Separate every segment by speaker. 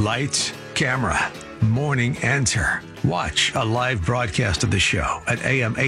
Speaker 1: Lights, camera, morning answer. Watch a live broadcast of the show at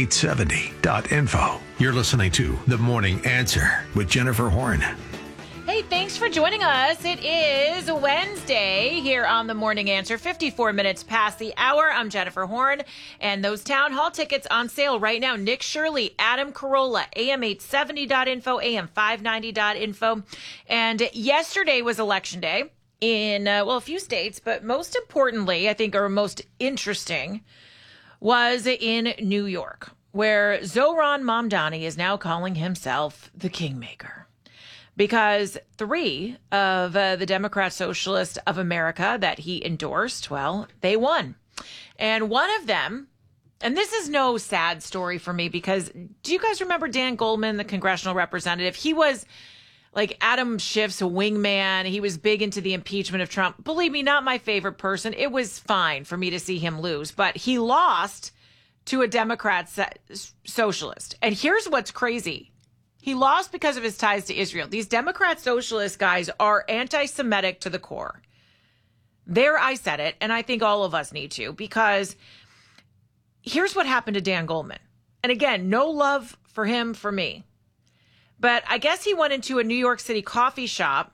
Speaker 1: am870.info. You're listening to The Morning Answer with Jennifer Horn.
Speaker 2: Hey, thanks for joining us. It is Wednesday here on The Morning Answer, 54 minutes past the hour. I'm Jennifer Horn, and those town hall tickets on sale right now. Nick Shirley, Adam Carolla, am870.info, am590.info. And yesterday was Election Day in, a few states, but most importantly, I think, or most interesting, was in New York, where Zohran Mamdani is now calling himself the Kingmaker. Because three of the Democrat Socialists of America that he endorsed, well, they won. And one of them, and this is no sad story for me, because do you guys remember Dan Goldman, the congressional representative? He was like Adam Schiff's wingman. He was big into the impeachment of Trump. Believe me, not my favorite person. It was fine for me to see him lose, but he lost to a Democrat socialist. And here's what's crazy. He lost because of his ties to Israel. These Democrat socialist guys are anti-Semitic to the core. There, I said it, and I think all of us need to, because here's what happened to Dan Goldman. And again, no love for him, for me. But I guess he went into a New York City coffee shop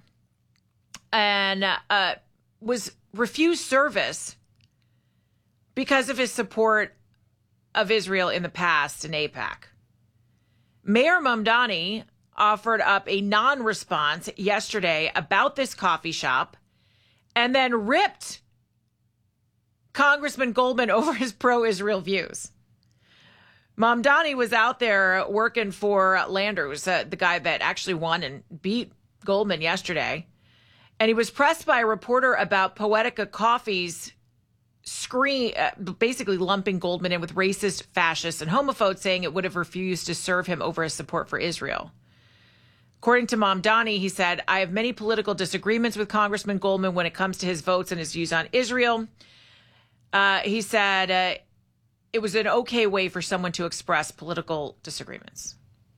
Speaker 2: and was refused service because of his support of Israel in the past in AIPAC. Mayor Mamdani offered up a non-response yesterday about this coffee shop and then ripped Congressman Goldman over his pro-Israel views. Mamdani was out there working for Landers, the guy that actually won and beat Goldman yesterday. And he was pressed by a reporter about Poetica Coffee's basically lumping Goldman in with racist, fascists, and homophobes, saying it would have refused to serve him over his support for Israel. According to Mamdani, he said, I have many political disagreements with Congressman Goldman when it comes to his votes and his views on Israel. He said it was an okay way for someone to express political disagreements.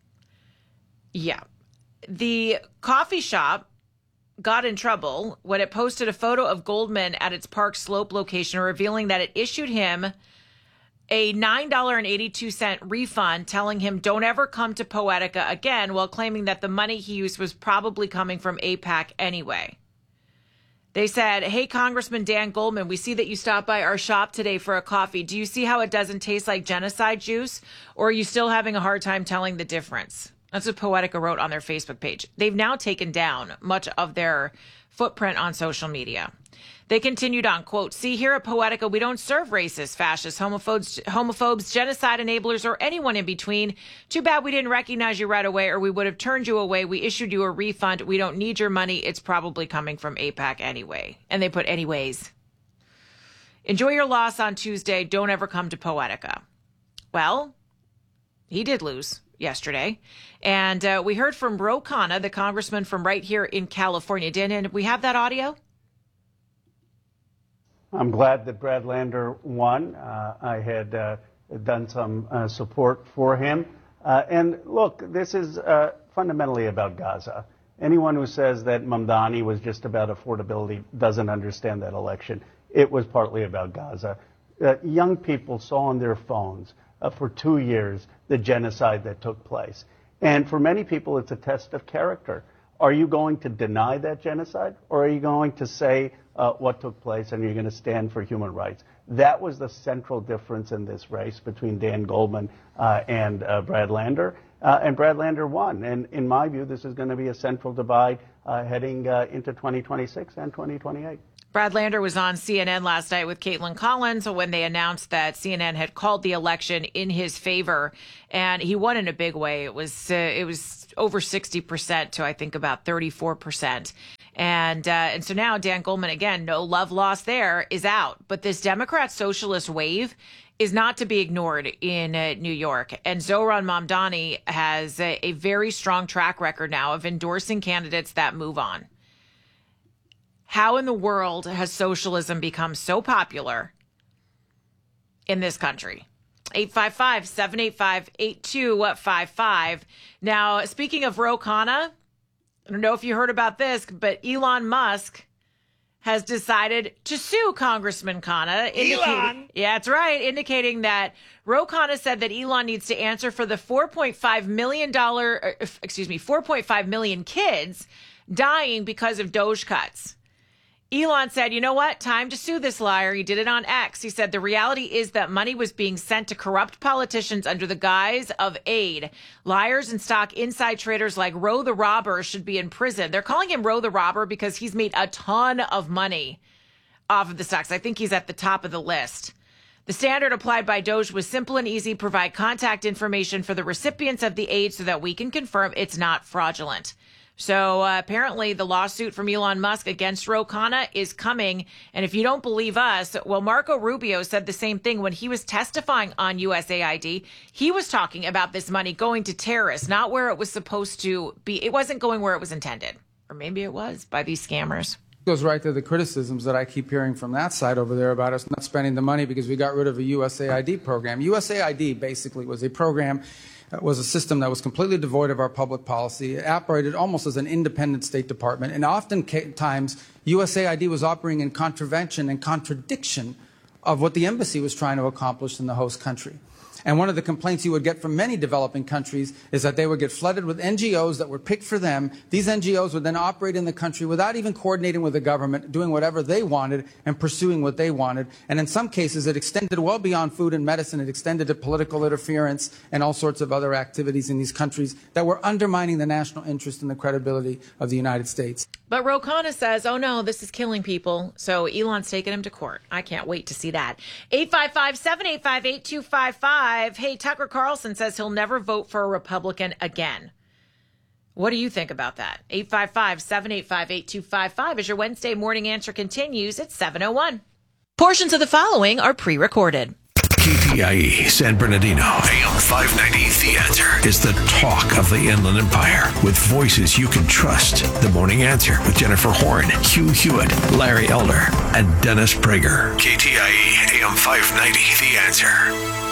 Speaker 2: Yeah. The coffee shop got in trouble when it posted a photo of Goldman at its Park Slope location, revealing that it issued him a $9.82 refund, telling him don't ever come to Poetica again, while claiming that the money he used was probably coming from AIPAC anyway. They said, hey, Congressman Dan Goldman, we see that you stopped by our shop today for a coffee. Do you see how it doesn't taste like genocide juice? Or are you still having a hard time telling the difference? That's what Poetica wrote on their Facebook page. They've now taken down much of their footprint on social media. They continued on, quote, see, here at Poetica, we don't serve racists, fascists, homophobes, genocide enablers, or anyone in between. Too bad we didn't recognize you right away, or we would have turned you away. We issued you a refund. We don't need your money. It's probably coming from AIPAC anyway. And they put anyways. Enjoy your loss on Tuesday. Don't ever come to Poetica. Well, he did lose yesterday. And we heard from Ro Khanna, the congressman from right here in California. Dan, we have that audio?
Speaker 3: I'm glad that Brad Lander won. I had done some support for him. And look, this is fundamentally about Gaza. Anyone who says that Mamdani was just about affordability doesn't understand that election. It was partly about Gaza. Young people saw on their phones for 2 years the genocide that took place. And for many people, it's a test of character. Are you going to deny that genocide, or are you going to say what took place and you're going to stand for human rights? That was the central difference in this race between Dan Goldman and Brad Lander. And Brad Lander won. And in my view, this is going to be a central divide heading into 2026 and 2028.
Speaker 2: Brad Lander was on CNN last night with Caitlin Collins when they announced that CNN had called the election in his favor, and he won in a big way. It was over 60% to I think about 34%. And so now Dan Goldman, again, no love lost there, is out. But this Democrat socialist wave is not to be ignored in New York. And Zohran Mamdani has a very strong track record now of endorsing candidates that move on. How in the world has socialism become so popular in this country? 855-785-8255. Now, speaking of Ro Khanna, I don't know if you heard about this, but Elon Musk has decided to sue Congressman Khanna.
Speaker 4: Elon!
Speaker 2: Yeah, that's right. Indicating that Ro Khanna said that Elon needs to answer for the $4.5 million kids dying because of Doge cuts. Elon said, you know what? Time to sue this liar. He did it on X. He said the reality is that money was being sent to corrupt politicians under the guise of aid. Liars and stock inside traders like Ro the Robber should be in prison. They're calling him Ro the Robber because he's made a ton of money off of the stocks. I think he's at the top of the list. The standard applied by Doge was simple and easy. Provide contact information for the recipients of the aid so that we can confirm it's not fraudulent. So apparently the lawsuit from Elon Musk against Ro Khanna is coming. And if you don't believe us, well, Marco Rubio said the same thing when he was testifying on USAID. He was talking about this money going to terrorists, not where it was supposed to be. It wasn't going where it was intended. Or maybe it was by these scammers.
Speaker 5: Goes right to the criticisms that I keep hearing from that side over there about us not spending the money because we got rid of a USAID program. USAID basically was a program, was a system that was completely devoid of our public policy. It operated almost as an independent State Department, and oftentimes USAID was operating in contravention and contradiction of what the embassy was trying to accomplish in the host country. And one of the complaints you would get from many developing countries is that they would get flooded with NGOs that were picked for them. These NGOs would then operate in the country without even coordinating with the government, doing whatever they wanted and pursuing what they wanted. And in some cases, it extended well beyond food and medicine. It extended to political interference and all sorts of other activities in these countries that were undermining the national interest and the credibility of the United States.
Speaker 2: But Ro Khanna says, oh, no, this is killing people. So Elon's taking him to court. I can't wait to see that. 855-785-8255. Hey, Tucker Carlson says he'll never vote for a Republican again. What do you think about that? 855-785-8255 as your Wednesday morning answer continues at 7:01. Portions of the following are pre-recorded.
Speaker 1: KTIE San Bernardino, AM 590, The Answer is the talk of the Inland Empire with voices you can trust. The Morning Answer with Jennifer Horn, Hugh Hewitt, Larry Elder, and Dennis Prager. KTIE AM 590, The Answer.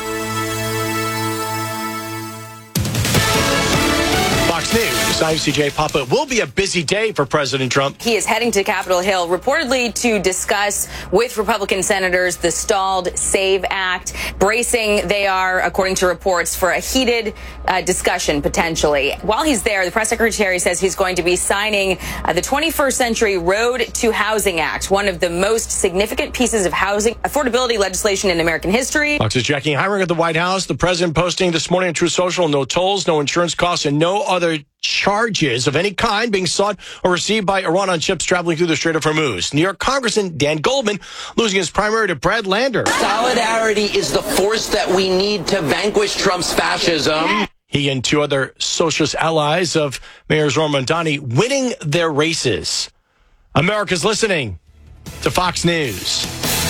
Speaker 4: Fox News, I'm CJ Papa. It will be a busy day for President Trump.
Speaker 6: He is heading to Capitol Hill reportedly to discuss with Republican senators the stalled SAVE Act. Bracing, they are, according to reports, for a heated discussion potentially. While he's there, the press secretary says he's going to be signing the 21st Century Road to Housing Act, one of the most significant pieces of housing affordability legislation in American history.
Speaker 4: Fox's Jackie Heinrich at the White House. The president posting this morning on Truth Social, no tolls, no insurance costs, and no other charges of any kind being sought or received by Iran on ships traveling through the Strait of Hormuz. New York Congressman Dan Goldman losing his primary to Brad Lander.
Speaker 7: Solidarity is the force that we need to vanquish Trump's fascism.
Speaker 4: He and two other socialist allies of Mayor Zohran Mamdani winning their races. America's listening to Fox News.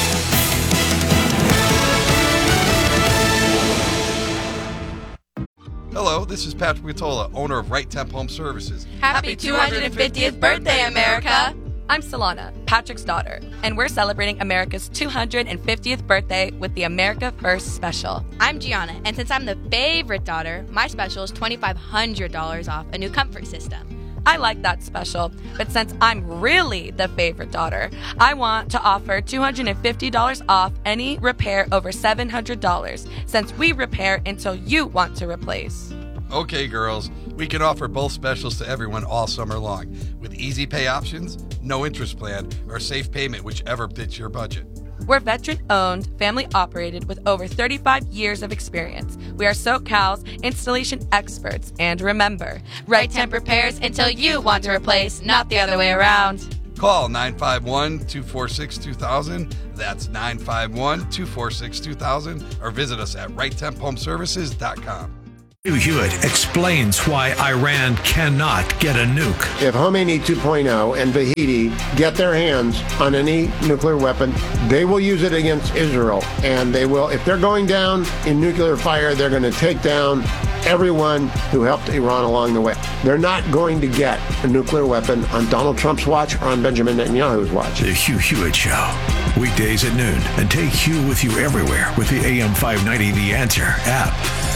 Speaker 8: Hello, this is Patrick Matola, owner of Right Temp Home Services.
Speaker 9: Happy 250th birthday, America! I'm Solana, Patrick's daughter, and we're celebrating America's 250th birthday with the America First Special.
Speaker 10: I'm Gianna, and since I'm the favorite daughter, my special is $2,500 off a new comfort system.
Speaker 9: I like that special, but since I'm really the favorite daughter, I want to offer $250 off any repair over $700, since we repair until you want to replace.
Speaker 8: Okay, girls, we can offer both specials to everyone all summer long, with easy pay options, no interest plan, or safe payment, whichever fits your budget.
Speaker 9: We're veteran-owned, family-operated with over 35 years of experience. We are SoCal's installation experts. And remember,
Speaker 10: Right Temp repairs until you want to replace, not the other way around.
Speaker 8: Call 951-246-2000. That's 951-246-2000. Or visit us at RightTempHomeservices.com.
Speaker 1: Hugh Hewitt explains why Iran cannot get a nuke.
Speaker 11: If Khomeini 2.0 and Vahidi get their hands on any nuclear weapon, they will use it against Israel. And they will, if they're going down in nuclear fire, they're going to take down everyone who helped Iran along the way. They're not going to get a nuclear weapon on Donald Trump's watch or on Benjamin Netanyahu's watch.
Speaker 1: The Hugh Hewitt Show. Weekdays at noon. And take Hugh with you everywhere with the AM 590 The Answer app.